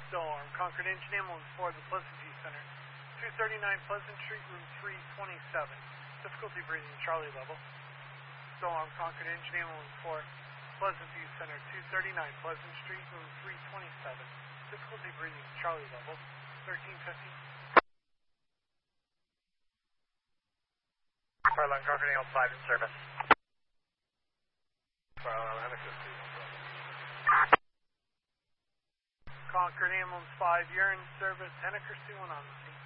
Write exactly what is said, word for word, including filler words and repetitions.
Storm, Concord Engine Ambulance for the Pleasant View Center, two thirty-nine Pleasant Street, room three twenty-seven. Difficulty breathing, Charlie level. Storm, Concord Engine Ambulance for Pleasant View Center, two thirty-nine Pleasant Street, room three twenty-seven. Difficulty breathing, Charlie level, thirteen fifty. Farland, Concord Ambulance five in service. Farland, Henniker two one. Concord Ambulance five, you're in service. Henniker two one on the scene.